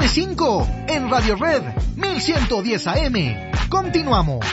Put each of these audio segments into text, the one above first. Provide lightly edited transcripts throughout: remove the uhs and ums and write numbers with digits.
5 en Radio Red 1110 AM. Continuamos.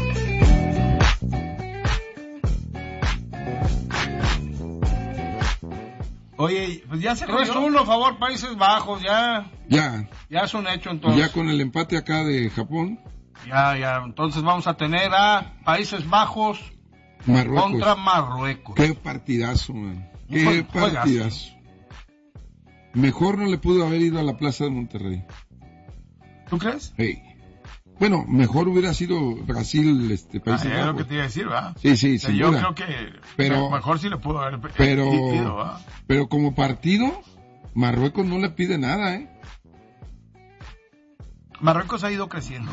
Oye, pues ya se 3-1 a favor Países Bajos, ya es un hecho entonces. Ya con el empate acá de Japón. Ya, entonces vamos a tener a Países Bajos contra Marruecos. Qué partidazo, man. Qué partidazo. Mejor no le pudo haber ido a la Plaza de Monterrey. ¿Tú crees? Hey. Bueno, mejor hubiera sido Brasil, Países Bajos. Es lo que te iba a decir, ¿verdad? Sí, sin yo duda. Creo que mejor sí le pudo haber ido, ¿verdad? Pero como partido, Marruecos no le pide nada, ¿eh? Marruecos ha ido creciendo.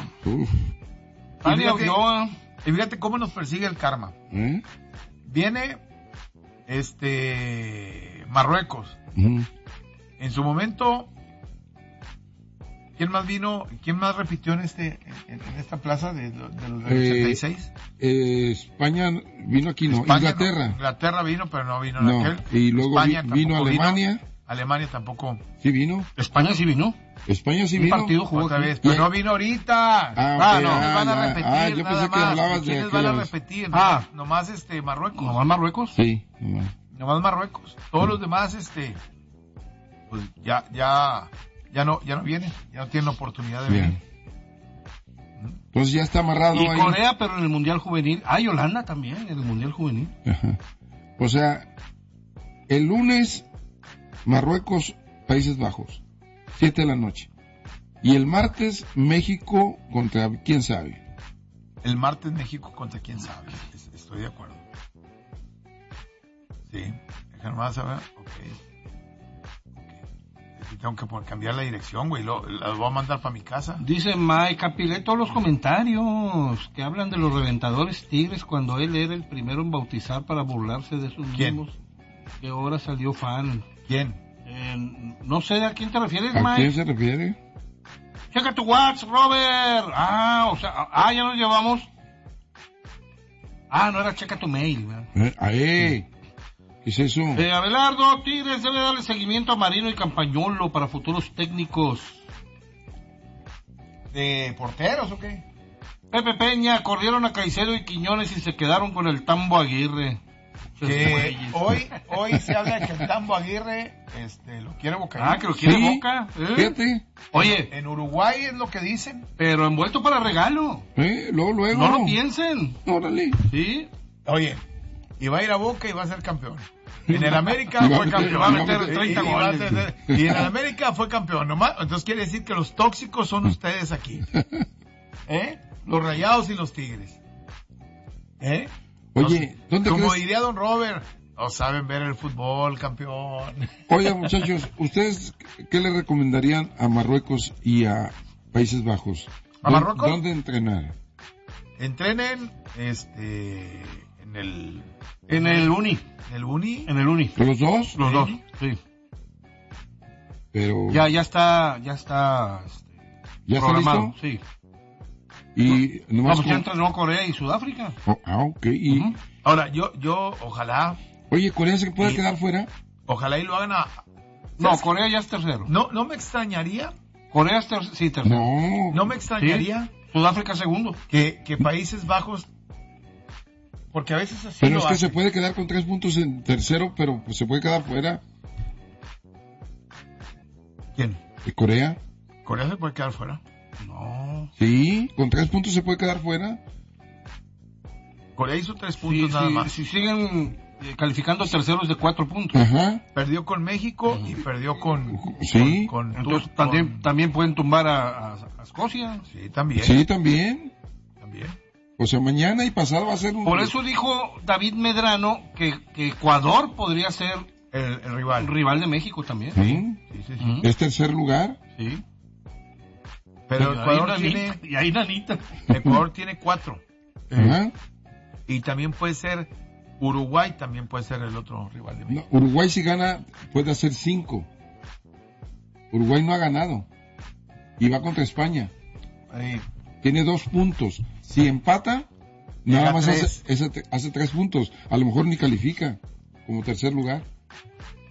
Y fíjate cómo nos persigue el karma. Viene Marruecos. En su momento, ¿quién más repitió en esta plaza de los 86? España vino aquí, ¿no? Inglaterra. Inglaterra vino, pero no vino en aquel. Y luego vino Alemania. Alemania tampoco. ¿Sí vino? España sí vino. Un partido jugó otra vez, pero no vino ahorita. No van a repetir. Yo pensé que hablabas de ¿quiénes van a repetir? Nomás Marruecos. ¿Nomás Marruecos? Sí, nomás Marruecos. Todos los demás, pues ya no vienen, ya no tienen oportunidad de venir. Entonces ya está amarrado y ahí. Corea, pero en el Mundial Juvenil. Y Holanda también, en el Mundial Juvenil. Ajá. O sea, el lunes, Marruecos, Países Bajos, 7 de la noche. Y el martes, México contra quién sabe. El martes, México contra quién sabe. Estoy de acuerdo. Sí, déjame más saber. Tengo que cambiar la dirección, güey. Las voy a mandar para mi casa. Dice Mike, capilé todos los comentarios que hablan de los reventadores Tigres cuando él era el primero en bautizar para burlarse de sus mismos. Que ahora salió fan. ¿Quién? No sé a quién te refieres, Mike. ¿A quién se refiere? Checa tu WhatsApp, Robert. Ya nos llevamos. No era checa tu mail, ¿Qué es eso? Abelardo, Tigres debe darle seguimiento a Marino y Campañolo para futuros técnicos. ¿De porteros o qué? Pepe Peña, corrieron a Caicedo y Quiñones y se quedaron con el Tambo Aguirre. Hoy se habla de que el Tambo Aguirre lo quiere Boca. Que lo quiere Boca. Fíjate. Oye, en Uruguay es lo que dicen. Pero envuelto para regalo. Luego. No lo piensen. Órale. Sí. Oye, y va a ir a Boca y va a ser campeón. En el América fue campeón. Va a meter 30 goles. Y en el América fue campeón. Entonces quiere decir que los tóxicos son ustedes aquí. Los Rayados y los Tigres. Oye, ¿dónde como crees? diría don Robert, no saben ver el fútbol, campeón. Oye, muchachos, ¿ustedes qué le recomendarían a Marruecos y a Países Bajos? ¿A Marruecos? ¿Dónde entrenar? Entrenen en el Uni. ¿En el Uni? ¿Los dos? Los dos, sí. Pero ya está ¿ya programado, está listo? sí. Y nomás ya entrenó Corea y Sudáfrica. Ok. Y ahora yo ojalá. Oye, ¿Corea se puede quedar fuera? Ojalá y lo hagan No, Corea ya es tercero. No me extrañaría. Corea es tercero. No me extrañaría. ¿Sí? Sudáfrica segundo. Que Países Bajos, porque a veces así pero lo es que hacen. se puede quedar con 3 puntos en tercero, pero pues se puede quedar fuera. ¿Quién? ¿De Corea? Corea se puede quedar fuera. No. Sí, con 3 puntos se puede quedar fuera. Corea hizo 3 puntos nada más. Si siguen calificando terceros de 4 puntos. Ajá. Perdió con México y perdió con... Sí. Entonces también pueden tumbar a Escocia. Sí, también. Sí, también. También. O sea, mañana y pasado va a ser un... Por eso dijo David Medrano que Ecuador podría ser el rival. Rival de México también. Sí. ¿Es tercer lugar? Sí. Pero Ecuador tiene... Y ahí nanita. Ecuador tiene 4. Ajá. Y también puede ser... Uruguay también puede ser el otro rival de México. No, Uruguay si gana puede hacer 5. Uruguay no ha ganado. Y va contra España. Tiene 2 puntos. Si empata, nada más hace 3 puntos. A lo mejor ni califica como tercer lugar.